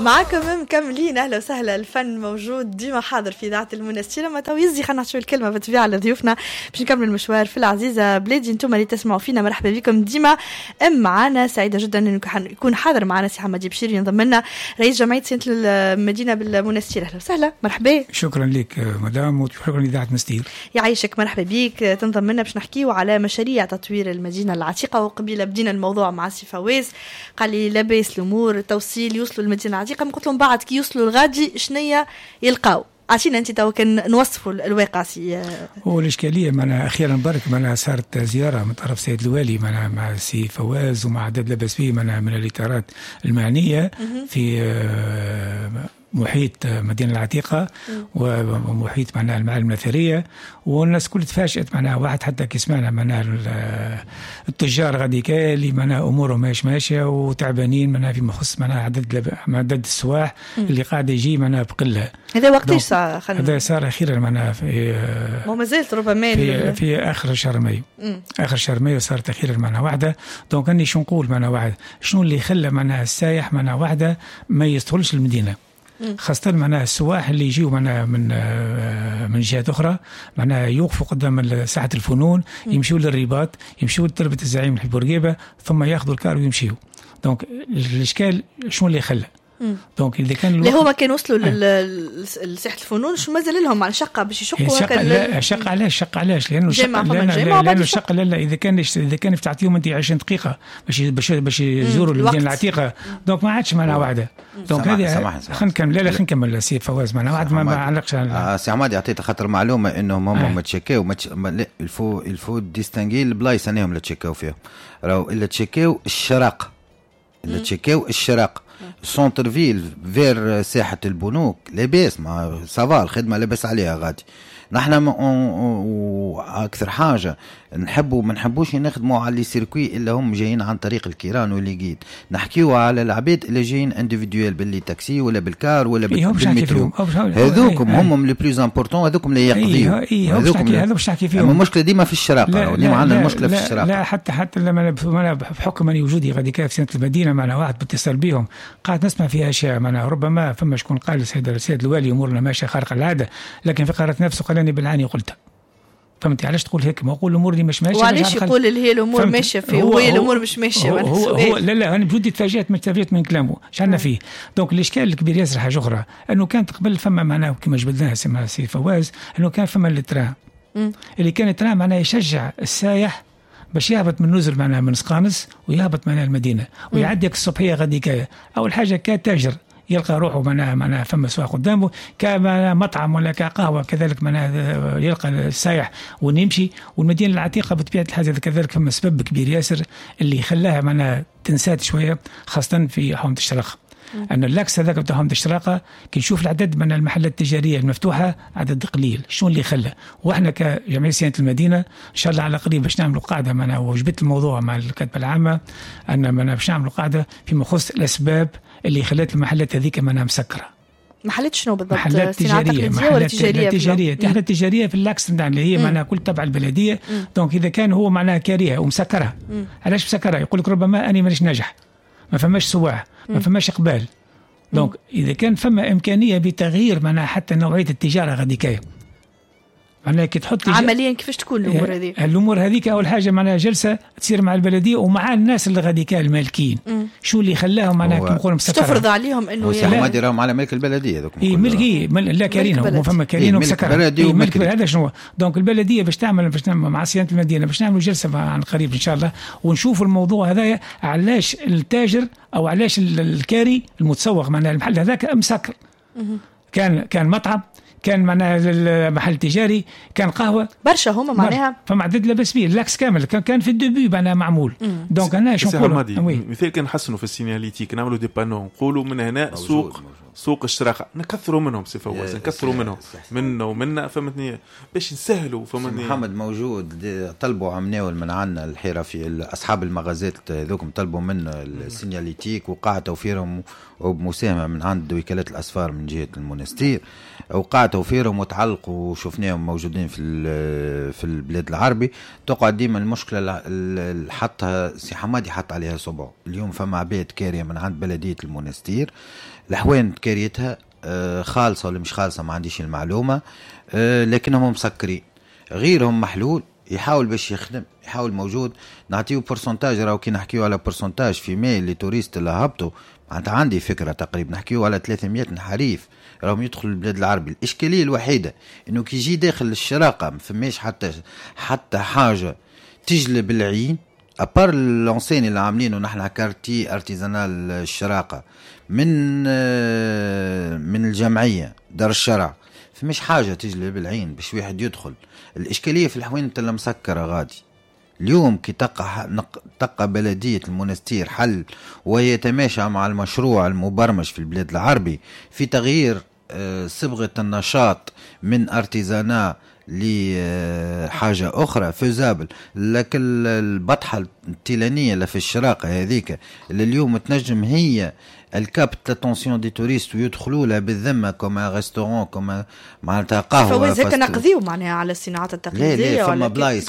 معكم مكملين. اهلا وسهلا. الفن موجود ديما حاضر في اذاعه المنستير. ما تو يزي خلينا نعطيو الكلمه بالطبيعه لضيوفنا باش نكمل المشوار في العزيزه بلادي. انتم اللي تسمعوا فينا مرحبا بكم ديما معنا. سعيده جدا انه يكون حاضر معنا سي حمادي بشير ينضم لنا رئيس جمعيه سنه المدينه بالمنستير. اهلا وسهلا مرحبا. شكرا لك مدام وشكرا لاذاعه منستير. يعيشك مرحبا بك. تنضم لنا باش نحكيو على مشاريع تطوير المدينه العتيقه. وقبيله بدينا الموضوع مع سي فواز قال لي لاباس الامور التوصيل يوصلوا المدينه العتيقه. قلت لهم بعد كي يوصلوا الغادي شنية يلقاو. عشان انت تو كان نوصفوا الواقع سي هو الاشكاليه. معنا اخيرا برك معنا صارت زياره من طرف سيد الوالي مع سي فواز ومع عدد لاباس به من الاطارات المعنيه في محيط مدينة العتيقة ومحيط معناها المعالم الأثرية. والناس كل تفاجأت معناها واحد حتى كي سمعنا معناها التجار غادي اللي معناها أمورهم ماشية وتعبانين معناها فيما يخص معناها عدد السواح اللي قاعد يجي معناها بقلة. هذا وقتاش صار؟ هذا صار أخيرا معناها في ما زالت ربما في آخر شهر مايو. آخر شهر مايو صارت أخيرا معناها واحدة. دونك أني شو نقول معناها واحد شنو اللي خلى معناها السايح معناها واحدة ما يدخلش المدينة، خاصة معناها السواح اللي يجيوا معناها من جهات أخرى معناها يوقفوا قدام ساحة الفنون، يمشوا للرباط، يمشوا لتربة الزعيم في بورقيبة، ثم ياخذوا الكار ويمشيوا. دونك الإشكال شنو اللي خلى؟ دونك إذا كان اللي هما كانوا وصلوا لساحة الفنون شو مازال لهم على شقة باش يشقوا هكا. شق علاش؟ لأنه الشقة لا إذا كان تعطيهم أنت 20 دقيقة باش يزوروا المدينة العتيقة دونك ما عادش معناها واحدة. دونك هذه خلينا نكمل سي فواز معناها واحد ما علقش سي عماد يعطيك خاطر معلومة إنهم هم متشكاو الفو ديستانغي البلايص أنهم لا تشكاو فيهم راهو إلا تشكاو الشراق سونتر فيل فير ساحة البنوك لاباس ما سافا الخدمة لاباس عليها غادي. نحن أكثر حاجة نحبوا ما نحبوش نخدموا على لي سيركوي إلا هم جايين عن طريق الكيران واللي جيد. نحكيوا على العباد اللي جايين انديفيدويل باللي تاكسي ولا بالكار ولا بالمترو. هذوكم هم لي بلوز امبورطون، هذوكم اللي يقضيوا. هذوك باش نحكي فيهم. المشكلة ديما في الشراقة، ديما عندنا المشكلة في الشراقة. لا حتى لما بحكم أن وجودي غادي كان في سنة المدينة معنا واحد باتصال بهم قاعد نسمع فيها أشياء معنا ربما فما شكون قال السيد الوالي أمورنا ماشية خارق العادة، لكن في قرارة نفسه قال لي بالعاني قلتها. فهمتي علاش تقول هيك؟ ما اقول الامور دي مش ماشيه. وعلاش يقول اللي هي الامور ماشيه فيه وهي الامور مش ماشيه؟ هو لا انا بجدي تفاجأت من كلامه شعلنا فيه. دونك الاشكال الكبير ياسر حاجه اخرى انه كانت قبل فما معناه كما جبدناها مع سي فواز انه كان فما الترام اللي كان الترام معناه يشجع السايح باش يهبط من نزل معناه من سقانس ويهبط معناه المدينه ويعديك الصبحيه غادي كايه. اول حاجه كتاجر يلقى روحه معناها فما سواق قدامه كمطعم ولا كقهوة كذلك معناها يلقى السايح ونمشي. والمدينة العتيقة بطبيعة الحال كذلك فما سبب كبير ياسر اللي خلاها معناها تنسات شوية خاصة في حومة الشراقة. أن اللاكس هذاك بتاع حومة الشراقة كي نشوف العدد من المحلات التجارية المفتوحة عدد قليل. شو اللي خلى؟ وإحنا كجمعية صيانة المدينة إن شاء الله على قريب باش نعملوا قاعدة معناها وجبت الموضوع مع الكتبة العامة أن معناها باش نعملوا قاعدة فيما يخص الأسباب اللي خلت المحلات هذيك معناها مسكرة. محلات شنو بالضبط؟ محلات تجارية. محلات تجارية في اللاكس اللي هي معناها كل تبع البلدية. دونك إذا كان هو معناها كاريها ومسكرة. علاش مسكرة؟ يقول لك ربما أنا مانيش ناجح، ما فماش سواح، ما فماش إقبال. دونك إذا كان فما إمكانية بتغيير معناها حتى نوعية التجارة غادي كاية معناها كي تحط عمليا كيفاش تكون الامور هذه؟ الامور هذيك اول حاجه معناها جلسه تصير مع البلديه ومع الناس اللي غادي كان المالكين. شو اللي خلاهم معناها كي نقولوا مسكره تفرض عليهم انه ما يراهم على ملك البلديه دوك ملكي لا كارين فما كارين ومسكره ملك هذا شنو. دونك البلديه باش تعمل مع صيانه المدينه باش نعملوا جلسه عن قريب ان شاء الله ونشوف الموضوع هذايا علاش التاجر او علاش الكاري المتسوق معناها المحل هذاك مسكر. كان مطعم، كان معناها المحل التجاري، كان قهوه برشا هما معناها فما عدد لاباس بيه اللاكس كامل كان في الدوبي معناها معمول. دونك انا شو نقول مثال كان نحسنوا في السيناليتيك نعملوا دي بانو نقولوا من هنا سوق الشراقه نكثروا منهم سي فواز نكثروا منهم منا ومنا فهمتني باش نسهلوا فهمتني. محمد موجود طلبوا عمناول من عنا الحيره في اصحاب المغازات ذوكم طلبوا من السيناليتيك وقاع توفيرهم وبمساهمه من عند وكالات الاسفار من جهه المنستير وقاع توفيرهم وتعلق وشفناهم موجودين في البلاد العربي. تقعد ديما المشكله اللي حطها سي حمادي حط عليها صبعه. اليوم فما عباد كاريه من عند بلديه المنستير، الحوان كاريتها خالصه ولا مش خالصه ما عنديش المعلومه، لكنهم مسكرين. غيرهم محلول يحاول باش يخدم، يحاول موجود نعطيه برسنتاج. راهو كي نحكيو على برسنتاج في ماي اللي توريست اللي هبطوا معناتها عندي فكره تقريبا نحكيو على 300 حريف راهم يدخلوا البلاد العربي. الاشكاليه الوحيده انه كي يجي داخل الشراقه ما فماش حتى حاجه تجلب العين ابار لونسين اللي عاملينه نحن كارتي ارتيزانال الشراقه من الجمعيه دار الشرع، فمش حاجه تجلب العين باش واحد يدخل. الاشكاليه في الحوين اللي مسكره غادي. اليوم كي تقى بلدية المنستير حل ويتماشى مع المشروع المبرمج في البلاد العربي في تغيير صبغة النشاط من ارتيزانا لحاجة أخرى فيزابل، لكن البطحة التيلانية اللي في الشراقة هذيك اللي اليوم تنجم هي الكابت لاتونسيون دي توريست ويدخلوا لها بالذمه كما ريستورون كما معناتها قهوه. فوازيك نقضيو معناها على الصناعات التقليديه. لا فما بلايص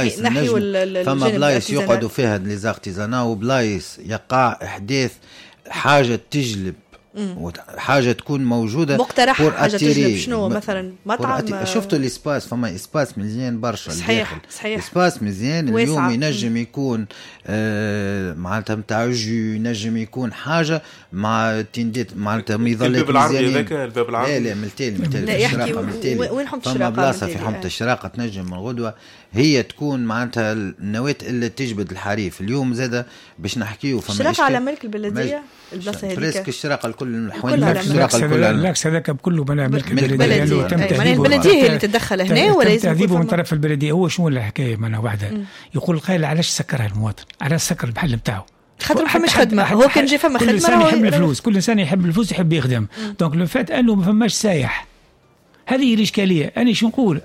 فما بلايص يقعدوا فيها لي زارتيزانا وبلايص يقع احداث حاجه تجلب حاجه تكون موجوده مقترح حاجه تجلب. شنو مثلا مطعم شفتوا الاسباس فما اسباس مزيان برشا. صحيح اسباس مزيان اليوم ينجم يكون معناتها نتاع جو، ينجم يكون حاجه مع تنديت معناتها مظلات الباب العربي هذاك الباب العربي. لا ملتالي الشراقه وين حمت الشراقه؟ فما بلاصه في حمت الشراقه تنجم من غدوه هي تكون معناتها النواة اللي تجبد الحريف. اليوم زاده باش نحكيو فما الشراقه على ملك البلديه البلاصه هذيك فريسك الشراقه الكل الشراقه الكل هذاك كله ملك البلديه. البلديه هي اللي تتدخل هنا ولا تهذيبه من طرف البلديه. هو شنو الحكايه معنا واحده يقول قال علاش سكرها المواطن، علاش سكر المحل نتاعو؟ خاطر ما فماش خدمه. هو كان جاي فما خدمه. كل انسان يحب الفلوس، كل انسان يحب الفلوس يحب يخدم. دونك لو فات انه ما فماش سايح، هذه الاشكاليه. انا شو نقول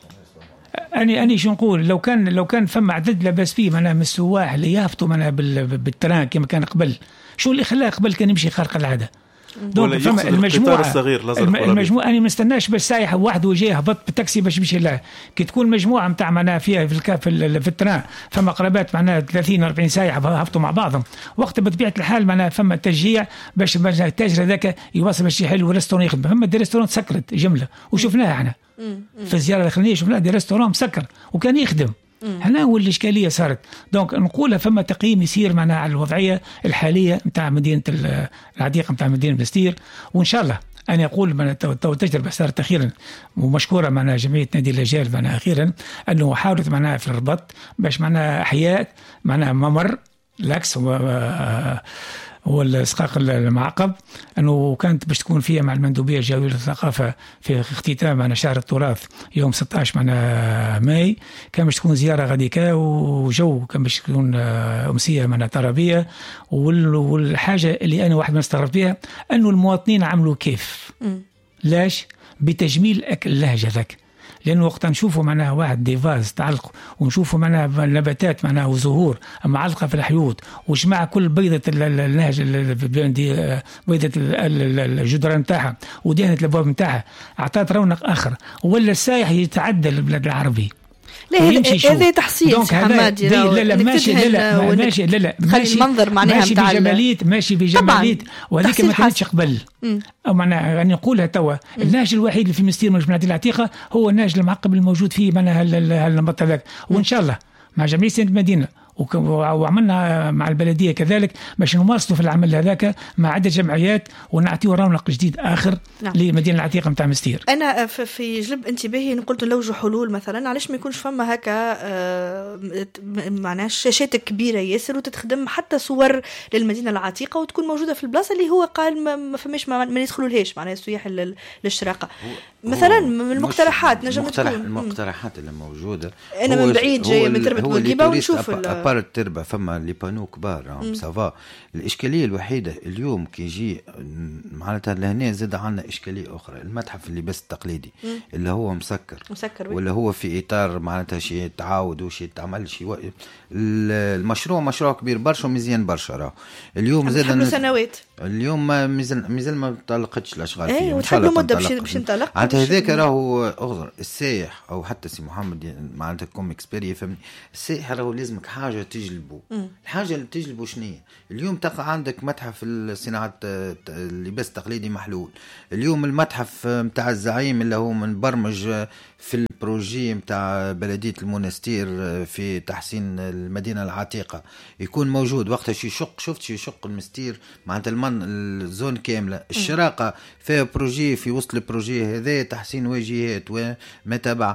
أنا شو نقول لو كان فما عدد لاباس فيه معناها من السواح اللي يهبطوا معناها بالتران كما كان قبل. شو اللي خلاه قبل كان يمشي خارق العاده؟ دونك فما المجموعه أنا ما نستناش باش سايح واحد وجاي هبط بالتاكسي باش يمشي له. كي تكون مجموعه نتاع معناها فيها في التران فما قرابات معناها 30 40 سايح هبطوا مع بعضهم، وقت بطبيعه الحال معناها فما تشجيع باش التاجر هذاك يواصل باش يحل وريستورون يخدم. فما دي ريستورون سكرت جمله وشفناها احنا في الزياره الاخرانيه، شفنا دي ريستورون مسكر وكان يخدم. هنا هو الاشكاليه صارت. دونك نقولها فما تقييم يصير معناها على الوضعيه الحاليه نتاع مدينه العتيقه نتاع مدينه المنستير، وان شاء الله انا اقول من تجربه صارت اخيرا ومشكوره معناها جمعيه نادي الرجال معناها اخيرا انه حاولت معناها في الربط باش معناها احياء معناها ممر العكس هو الاسقاق المعقب انه كانت باش تكون فيها مع المندوبيه الجويه للثقافه في اختتام مع شهر التراث يوم 16 مع ماي. كان باش تكون زياره غاديكا وجو كان باش تكون امسيه مع طربيه. والحاجه اللي انا واحد ما استغربت بها انه المواطنين عملوا كيف لاش بتجميل اللهجه ذاك. لأنه وقت نشوفوا معناها واحد ديفاز تعلق ونشوفوا معناها نباتات معناها وزهور معلقة في الحيوط وجماعة كل بيضة النهج بيضة الجدران نتاعها ودهنة الأبواب نتاعها أعطت رونق آخر. ولا السايح يتعدى البلاد العربي. لا هذا تحصيل حمادي. لا ماشي لا خلي المنظر معناها ماشي بجمالية وهذيك ما كانتش قبل. أو معناها يعني نقولها توا النهج الوحيد اللي في مستير مجموعة العتيقة هو النهج المعقب الموجود فيه معناها النمط هذاك. وإن شاء الله مع جمعية سيد المدينة وعملنا مع البلدية كذلك باش نواصلوا في العمل هذاك مع عدة جمعيات ونعطيه رونق جديد آخر لمدينة العتيقة متاع مستير. أنا في جلب انتباهي قلت نلوجوا حلول مثلا علاش ما يكونش فما هكا معناها شاشات كبيرة ياسر وتتخدم حتى صور للمدينة العتيقة وتكون موجودة في البلاصة اللي هو قال ما فماش ما يدخلوا لهاش معناها السياح للشراقة مثلا. من المقترحات نجم تكون المقترحات اللي موجودة. أنا من بعيد جاي من تربة بورقيبة ونشوف أبار التربة فما لي بانو كبار سافا. الإشكالية الوحيدة اليوم كي يجي معناتها لهنا زاد عنا إشكالية أخرى. المتحف اللي بس التقليدي اللي هو مسكر ولا هو في إطار معناتها شيء تعاود وشيء تعمل شيء. المشروع مشروع كبير برشا ومزيان برشا. اليوم زاد سنوات اليوم مازال ما طلقتش الاشغال فيه. اي وتحب له مده باش نطلق. معناتها هذاك راهو اغزر السائح او حتى سي محمد معناتها كوم اكسبيري فهمني. السائح راهو لازمك حاجه تجلبه. الحاجه اللي تجلبه شنو؟ اليوم تقع عندك متحف الصناعه اللباس التقليدي محلول. اليوم المتحف نتاع الزعيم اللي هو منبرمج في البروجي نتاع بلديه المنستير في تحسين المدينه العتيقه يكون موجود وقتها شفت يشق المستير معناتها الزون كامله. الشراقه فيها بروجي في وسط البروجي هذا تحسين واجهات وما تبع.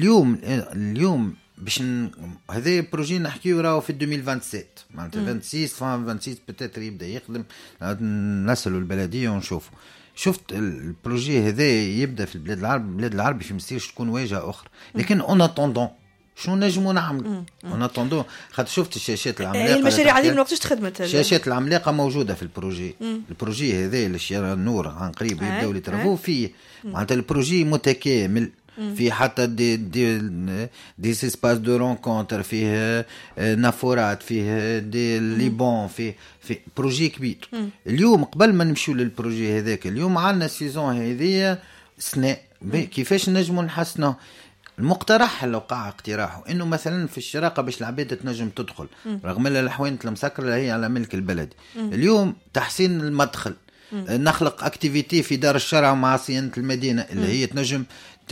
اليوم باش هذا بروجي نحكيو راهو في 2027 معناتها 26 بتاتر يبدا يخدم. نسلوا البلديه ونشوفوا. شفت البروجي هذا يبدا في البلاد العربي في مستير تكون واجهه اخرى. لكن اون اتوندون شو نجموا نعمل اون اتوندون خاطر شفت الشاشات العملاقه المشاريع هذه من وقتاش تخدمت الشاشات العملاقه موجوده في البروجي. البروجي هذا اللي شارع النور عن قريب يبداو يترفوا فيه معناتها البروجي متكامل في حتى دي سيسباس دو رونكونتر فيه نافورات فيه دي ليبون في بروجي كبير. اليوم قبل ما نمشيو للبروجي هذاك اليوم عندنا سيزون هذه سنة كيفاش نجموا نحسنوا. المقترح لو قاع اقتراحه انه مثلا في الشراقه باش العباد تنجم تدخل رغم ان الحوانت المسكره هي على ملك البلد. اليوم تحسين المدخل نخلق اكتيفيتي في دار الشرع مع صيانه المدينه اللي هي تنجم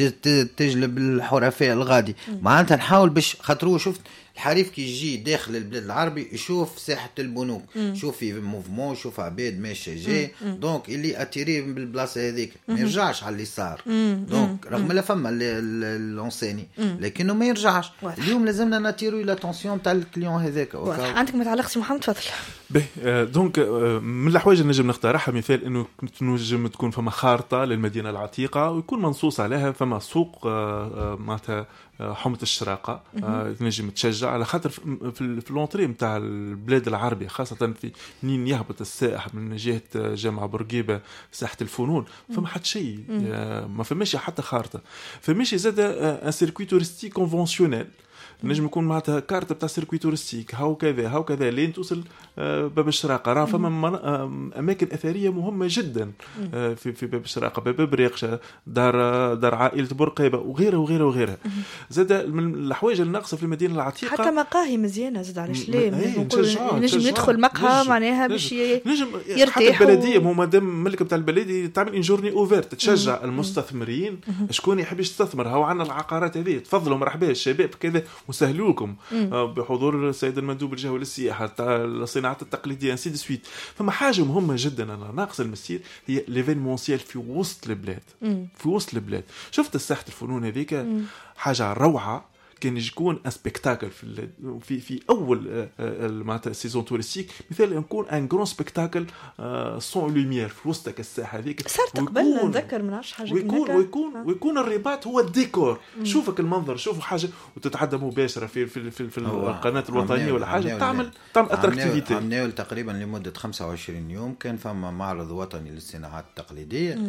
تجلب الحرفاء الغادي. معناتها نحاول باش خاطرو شفت الحريف كي يجي داخل البلاد العربي يشوف ساحه البنوك شوف في موفمون شوف عباد ماشيه جاي دونك اللي اتيري بالبلاصه هذيك ما يرجعش على اللي صار. دونك رغم لا فما لونسيني لكنه ما يرجعش. اليوم لازمنا ناتيرو لاتونسيون تاع الكليون هذاك. عندك ما تعلق سي محمد تفضل. دونك من الحوايج اللي نجم نقترحها مثال انه نجم تكون فما خارطه للمدينه العتيقه ويكون منصوص عليها فما سوق معناتها حومة الشراقة نجم تشجع على خاطر في اللونطري نتاع البلاد العربية خاصة في منين يهبط السائح من جهة جامعة بورقيبة ساحة الفنون فما حد شيء ما فماش حتى خارطة فماشي زاد ان سيركوي تورستيك كونفونسيونيل نجم يكون معناتها كارت بتاع سيركوي تورستيك هاو كذا لين توصل باب الشراقة. راه فما أماكن أثرية مهمة جدا في باب الشراقة باب بريقشة دار عائلة بورقيبة وغيرها زاد من الحوايج اللي ناقصة في المدينة العتيقة حتى مقاهي مزيانة زاد علاش ليه نجم يدخل مقهى معناها باش يرتاح. البلدية مو مادام ملك بتاع البلدية تعمل إن جورني أوفرت تشجع المستثمرين شكون يحب يستثمر. هاو عنا العقارات هذه تفضلوا مرحبا الشباب كذا وسهلوا لكم بحضور السيد المندوب الجهوي للسياحة الصناعات التقليدية انسي دي سويت. فما حاجة مهمة جدا أنا ناقص المسير هي ليفينمونسيال في وسط البلاد. شفت الساحة الفنون هذيك حاجة روعة كان يكون ان سبيكتاكل في اول معناتها سيزون توريستيك مثال يكون ان غران سبيكتاكل سون لوميير في وسطك الساحه هذيك صارت قبل نتذكر من عرش حاجه ويكون الرباط هو الديكور. شوفك المنظر شوفوا حاجه وتتعدى مباشره في القناه الوطنيه ولا حاجه تعمل اتراكتيفيتي. عملنا تقريبا لمده 25 يوم كان فما معرض وطني للصناعات التقليديه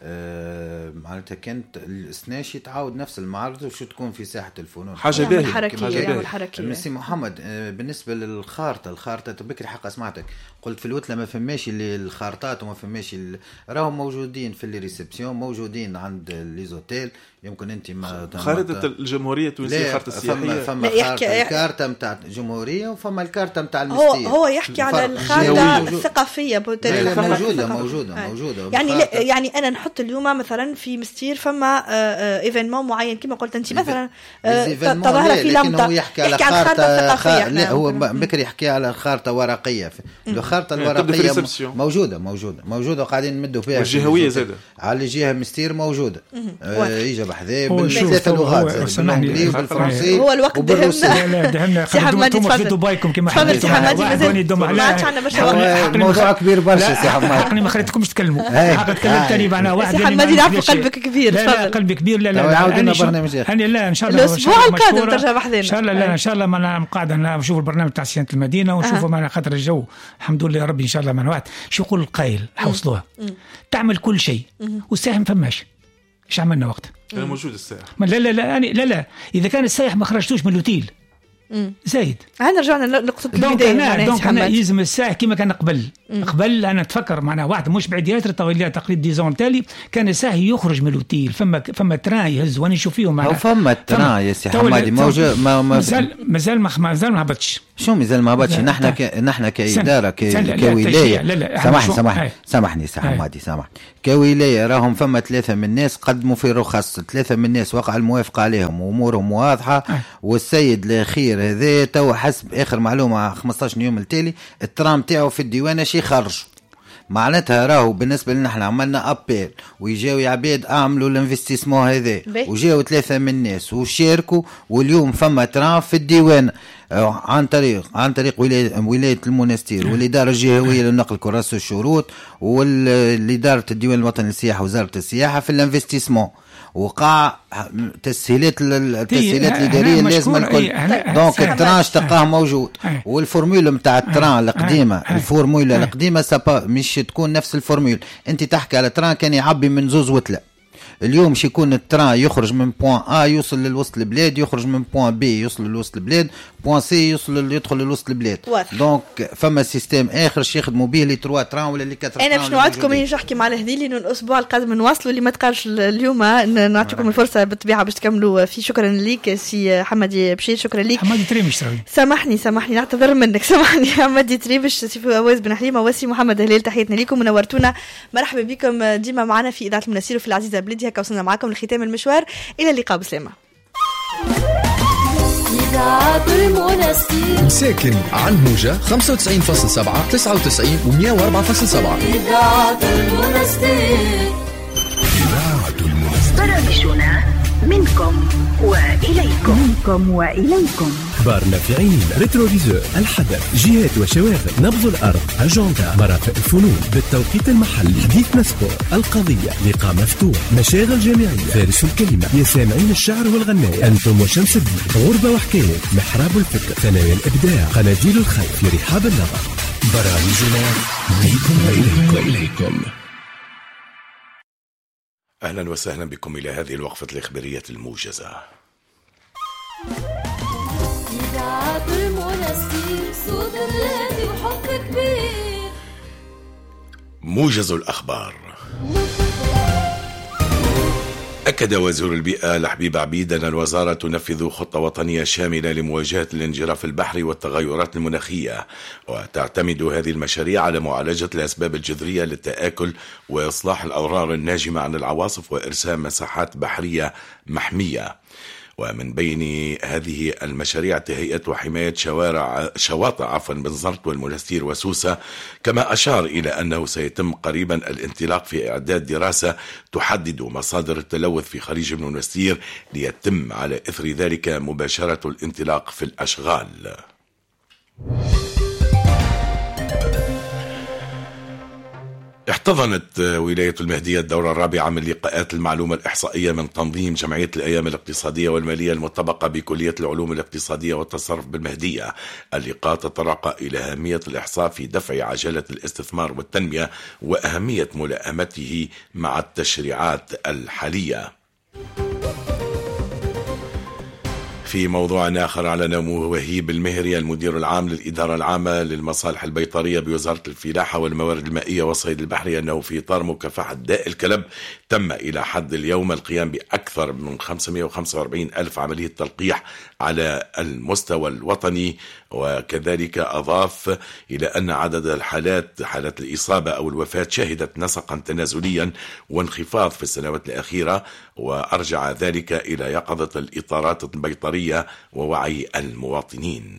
معناتها كانت السناشي تعاود نفس المعرض وشو تكون في ساحه الفنون حاجه باهيه حركيه. سي محمد بالنسبه للخارطه بكري حق سمعتك قلت في الوتله ما فماش اللي الخارطات وما فماش راهم موجودين في الريسبسيون موجودين عند ليزوتيل يمكن انت ما خارطه الجمهوريه التونسيه خارطه السياحيه فما الكارطه نتاع الجمهوريه وفما الكارطه نتاع المستير. هو يحكي على الخارطه الثقافيه موجوده يعني انا نحط اليوم مثلا في مستير فما ايفينمون معين كما قلت انت مثلا تظهر في لمطه يحكي على الخارطه الثقافيه. لا هو بكري يحكي على الخارطه ورقيه. الخارطه الورقيه موجوده وقاعدين نمدوا فيها الجهويه زاده على الجهه مستير موجوده يجي بحذاه بالثلاث لغات بالانجليزي بالفرنسي هو الوقت دهمنا خدمتكم في دبيكم كما حبيت ما عادش عندنا باش موضوع كبير برشا سي حماد حقني ما خليتكمش تكلموا تكلمت ثاني معنا واحد سي حماد يعرف قلبك كبير. لا قلبي كبير. لا عاودنا برنامج انا لا ان شاء الله الاسبوع القادم ترجع بحذنا ان شاء الله. لا ان شاء الله انا قاعد نشوف البرنامج تاع صيانه المدينه ونشوفوا معنا خاطر الجو الحمد لله يا ربي ان شاء الله من وقت شو يقول القايل حوصلوها تعمل كل شيء والساهم فماش ايش عملنا وقت موجود السائح لا اذا كان السائح ما خرجتوش من الاوتيل زايد. هنا رجعنا لنقطة البداية. دونك أنا يلزم الساعة كما كان قبل أنا أتفكر معناها واحد مش بعيد ياسر طويل تقريبا 10 تالي كان الساعة يخرج من الأوتيل فما تران يهز وأنا نشوف فيهم معناها فما تران يا سي حمادي موجود مازال ما هبطش. شو مازال ما هبطش؟ نحن كإدارة كولاية سامحني سي حمادي سامحني كولاية راهم فما 3 من الناس قدموا في رخص 3 من الناس وقع الموافقة عليهم وأمورهم واضحة والسيد الأخير هذا تو حسب آخر معلومة 15 يوم التالي الترام تاعو في الديوانة شي خرج معناتها راهو بالنسبة لنا احنا عملنا أبيل ويجاو عباد أعملوا الانفستيسمون هذا وجاو 3 من الناس وشاركوا واليوم فما ترام في الديوانة عن طريق ولاية المنستير والإدارة الجهوية للنقل كراسة الشروط والإدارة الديوان الوطني للسياحة وزارة السياحة في الانفستيسمون وقع تسهيلات الإدارية لازم الكل. دونك التران تلقاه موجود والفورمولا متاع التران القديمة الفورمولا القديمة مش تكون نفس الفورمولا. انت تحكي على التران كان يعبي من 2 وتلة اليوم شي يكون التران يخرج من بوان A يوصل للوسط البلاد يخرج من بوان B يوصل للوسط البلاد بوان C يدخل للوسط البلاد. دونك فما سيستم اخر شي يخدموا به لي 3 تران ولا لي 4 تران. انا باش نوعدكم اني نحكي مع الهذيل لانه الاسبوع القادم نواصلوا اللي ما تقالش اليوم نعطيكم الفرصه بالطبيعه باش تكملوا في. شكرا ليك سي حمادي بشير. شكرا ليك حمادي تريمش. سامحني نعتذر منك. سامحني حمادي تريمش سي فواز بن حليمه وسي محمد هلال. تحياتنا لكم ونورتونا. مرحبا بكم ديما معنا في اذاعه المناسير وفي العزيزه بلادي. هكا وصلنا معكم لختام المشوار. الى اللقاء بسلامه. إذاعة المناسير ساكن عن موجة 95.7 99 و104.7. إذاعة المناسير برامجنا منكم وإليكم. بار نافعين، ريتروفيزور، الحدث، جهات وشواغل، نبض الأرض، أجندة، مرافق الفنون بالتوقيت المحلي، حديث مسبور، القضية، لقاء مفتوح، مشاغل جامعية، فارس الكلمة، يا سامعين الشعر والغناء، أنتم وشمس الدين، غربة وحكاية، محراب الفكر، ثانوي الإبداع، قناديل الخير في رحاب النظر. برامجنا منكم وإليكم. أهلا وسهلا بكم إلى هذه الوقفة الإخبارية الموجزة. إذاعة المناسير صوت الذي وحب كبير. موجز الأخبار. أكد وزير البيئة لحبيب عبيد أن الوزارة تنفذ خطة وطنية شاملة لمواجهة الانجراف البحري والتغيرات المناخية، وتعتمد هذه المشاريع على معالجة الأسباب الجذرية للتآكل وإصلاح الأضرار الناجمة عن العواصف وإرسام مساحات بحرية محمية. ومن بين هذه المشاريع تهيئة وحماية شواطئ بنزرت والمنستير وسوسة. كما أشار إلى أنه سيتم قريبا الانطلاق في إعداد دراسة تحدد مصادر التلوث في خليج المنستير ليتم على إثر ذلك مباشرة الانطلاق في الأشغال. احتضنت ولاية المهدية الدورة الرابعة من لقاءات المعلومة الإحصائية من تنظيم جمعية الأيام الاقتصادية والمالية المطبقة بكلية العلوم الاقتصادية والتصرف بالمهدية. اللقاء تطرق إلى أهمية الإحصاء في دفع عجلة الاستثمار والتنمية وأهمية ملائمته مع التشريعات الحالية. في موضوع آخر، أعلن وهيب المهري المدير العام للإدارة العامة للمصالح البيطرية بوزارة الفلاحة والموارد المائية والصيد البحري أنه في إطار مكافحة داء الكلب تم إلى حد اليوم القيام بأكثر من 545 ألف عملية تلقيح على المستوى الوطني. وكذلك أضاف إلى أن عدد حالات الإصابة أو الوفاة شهدت نسقا تنازليا وانخفاض في السنوات الأخيرة، وأرجع ذلك إلى يقظة الإطارات البيطرية ووعي المواطنين.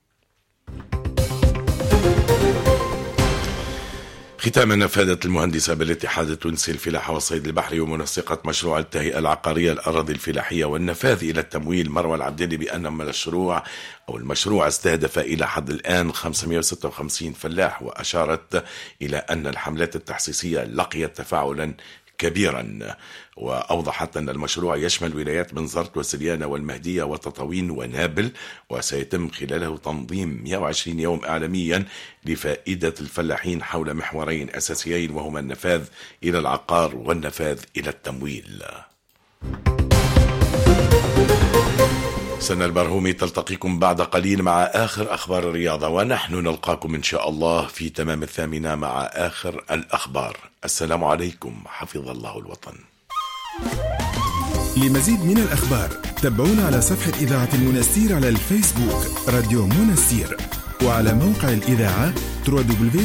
ختاما، أفادت المهندسة بالاتحاد التونسي الفلاحة والصيد البحري ومنسقة مشروع التهيئة العقارية الأراضي الفلاحية والنفاذ إلى التمويل مروى العبدلي بأن المشروع استهدف إلى حد الآن 556 فلاح، وأشارت إلى أن الحملات التحسيسية لقيت تفاعلا كبيرا. وأوضحت أن المشروع يشمل ولايات بنزرت وسريانة والمهدية وتطاوين ونابل، وسيتم خلاله تنظيم 120 يوم إعلاميا لفائدة الفلاحين حول محورين أساسيين، وهما النفاذ إلى العقار والنفاذ إلى التمويل. سنة البرهومي تلتقيكم بعد قليل مع آخر أخبار الرياضة، ونحن نلقاكم إن شاء الله في تمام 8 مع آخر الأخبار. السلام عليكم، حفظ الله الوطن. لمزيد من الأخبار تابعونا على صفحة إذاعة المنستير على الفيسبوك راديو منستير، وعلى موقع الإذاعة www